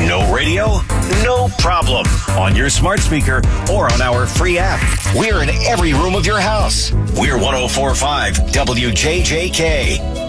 No radio? No problem. On your smart speaker or on our free app. We're in every room of your house. We're 104.5 WJJK.